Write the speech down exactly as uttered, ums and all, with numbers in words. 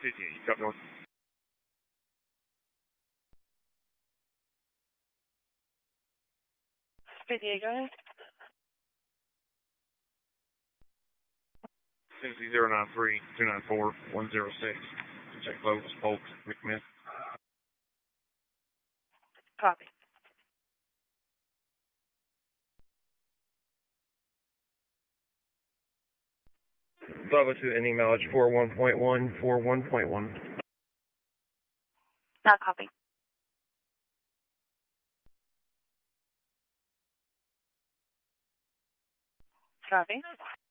fifty-eight, you got north. fifty-eight, go ahead. Tennessee zero nine three, two nine four, one zero six. Check Lowe's, Polk, McMinn. Copy. Bravo two, ending mileage four one point one, four one point one. Not copy. Copy.